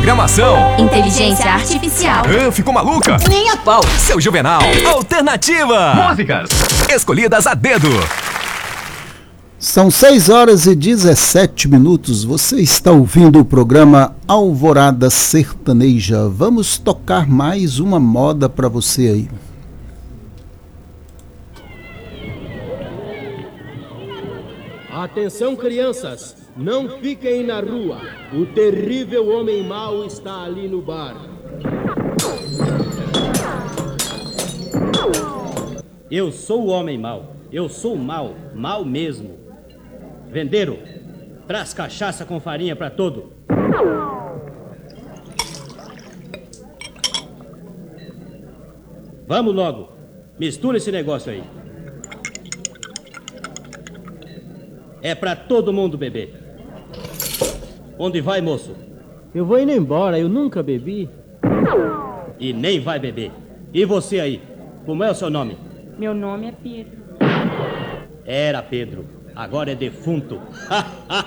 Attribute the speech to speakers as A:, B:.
A: programação.
B: Inteligência artificial.
A: Ficou maluca?
C: Nem a pau.
A: Seu Juvenal. Alternativa. Músicas escolhidas a dedo.
D: São 6h17. Você está ouvindo o programa Alvorada Sertaneja. Vamos tocar mais uma moda para você aí.
E: Atenção, crianças, não fiquem na rua. O terrível homem mau está ali no bar.
F: Eu sou o homem mau. Eu sou mau, mau mesmo. Vendeiro, traz cachaça com farinha pra todo. Vamos logo, mistura esse negócio aí. É pra todo mundo beber. Onde vai, moço?
E: Eu vou indo embora, eu nunca bebi.
F: E nem vai beber. E você aí, como é o seu nome?
G: Meu nome é Pedro.
F: Era Pedro, agora é defunto.